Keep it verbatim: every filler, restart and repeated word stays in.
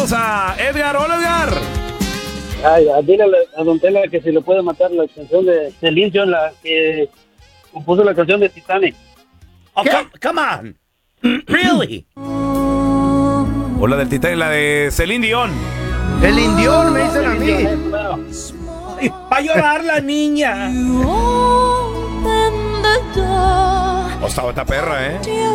tenemos a Edgar. Hola, Edgar. Ay, dile a Don Tela que si le puede matar la canción de Celine Dion, la que compuso la canción de Titanic. Oh, come, come on. Really? O la del Titanic, la de Celine Dion. El indión me dicen a mí. Ay, va a llorar la niña. O estaba esta perra, ¿eh?